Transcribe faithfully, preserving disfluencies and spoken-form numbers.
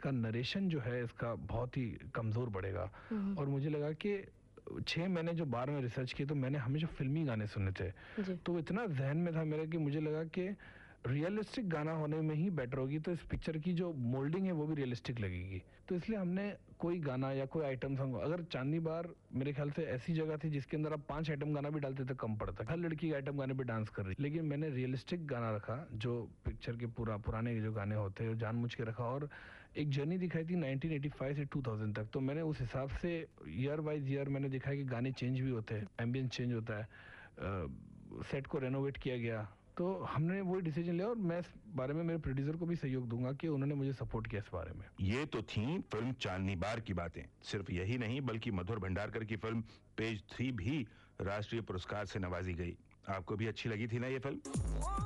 इसका नरेशन जो है इसका बहुत ही कमज़ोर पड़ेगा। और मुझे लगा कि छः महीने जो बार में रिसर्च की तो मैंने हमेशा फिल्मी गाने सुने थे, तो इतना जहन में था मेरे कि मुझे लगा कि रियलिस्टिक गाना होने में ही बेटर होगी, तो इस पिक्चर की जो मोल्डिंग है वो भी रियलिस्टिक लगेगी। तो इसलिए हमने कोई गाना या कोई आइटम सॉन्ग, अगर चांदनी बार मेरे ख्याल से ऐसी जगह थी जिसके अंदर आप पांच आइटम गाना भी डालते थे कम पड़ता, हर लड़की आइटम गाने पे डांस कर रही, लेकिन मैंने रियलिस्टिक गाना रखा जो पिक्चर के पूरा पुराने जो गाने होते हैं जानबूझ के रखा, और एक जर्नी दिखाई थी नाइनटीन एटी फाइव से टू थाउजेंड तक। तो मैंने उस हिसाब से ईयर वाइज ईयर मैंने दिखाया कि गाने चेंज भी होते हैं, एम्बियंस चेंज होता है, सेट को रेनोवेट किया गया। तो हमने वही डिसीजन लिया और मैं इस बारे में मेरे प्रोड्यूसर को भी सहयोग दूंगा कि उन्होंने मुझे सपोर्ट किया इस बारे में। ये तो थी फिल्म चांदनी बार की बातें। सिर्फ यही नहीं बल्कि मधुर भंडारकर की फिल्म पेज थ्री भी राष्ट्रीय पुरस्कार से नवाजी गई। आपको भी अच्छी लगी थी ना ये फिल्म?